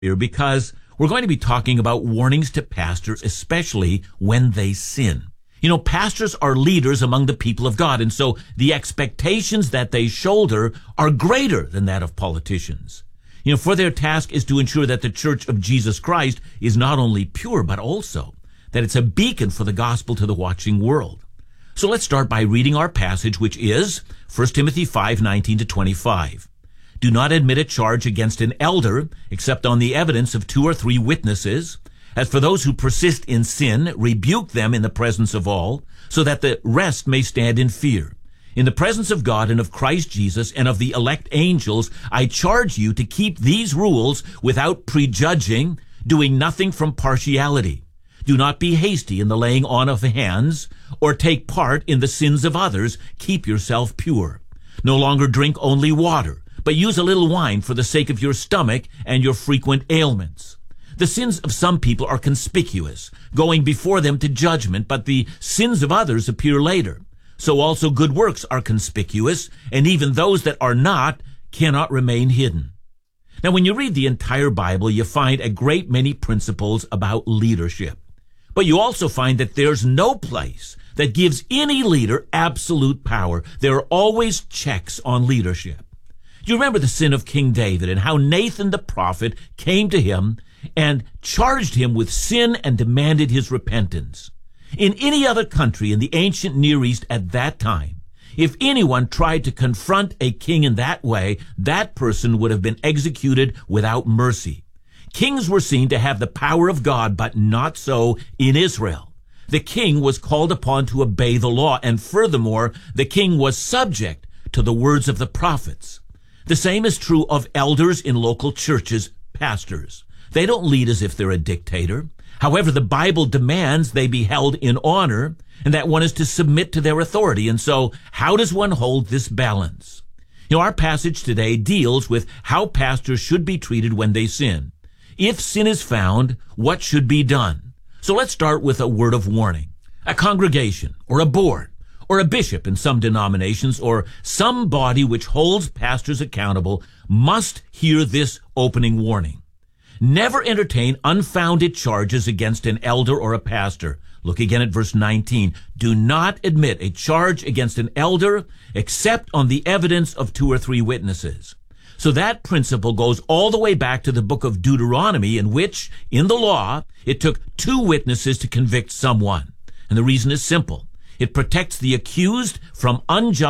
here because we're going to be talking about warnings to pastors, especially when they sin. You know, pastors are leaders among the people of God, and so the expectations that they shoulder are greater than that of politicians. You know, for their task is to ensure that the Church of Jesus Christ is not only pure, but also that it's a beacon for the gospel to the watching world. So let's start by reading our passage, which is 1 Timothy 5:19-25. Do not admit a charge against an elder, except on the evidence of 2 or 3 witnesses. As for those who persist in sin, rebuke them in the presence of all, so that the rest may stand in fear. In the presence of God and of Christ Jesus and of the elect angels, I charge you to keep these rules without prejudging, doing nothing from partiality. Do not be hasty in the laying on of hands, or take part in the sins of others. Keep yourself pure. No longer drink only water, but use a little wine for the sake of your stomach and your frequent ailments. The sins of some people are conspicuous, going before them to judgment, but the sins of others appear later. So also good works are conspicuous, and even those that are not cannot remain hidden. Now, when you read the entire Bible, you find a great many principles about leadership. But you also find that there's no place that gives any leader absolute power. There are always checks on leadership. Do you remember the sin of King David and how Nathan the prophet came to him and charged him with sin and demanded his repentance? In any other country in the ancient Near East at that time, if anyone tried to confront a king in that way, that person would have been executed without mercy. Kings were seen to have the power of God, but not so in Israel. The king was called upon to obey the law, and furthermore, the king was subject to the words of the prophets. The same is true of elders in local churches, pastors. They don't lead as if they're a dictator. However, the Bible demands they be held in honor and that one is to submit to their authority. And so, how does one hold this balance? You know, our passage today deals with how pastors should be treated when they sin. If sin is found, what should be done? So let's start with a word of warning. A congregation or a board or a bishop in some denominations or some body which holds pastors accountable must hear this opening warning. Never entertain unfounded charges against an elder or a pastor. Look again at verse 19. Do not admit a charge against an elder except on the evidence of 2 or 3 witnesses. So that principle goes all the way back to the book of Deuteronomy, in which, in the law, it took 2 witnesses to convict someone. And the reason is simple. It protects the accused from unjust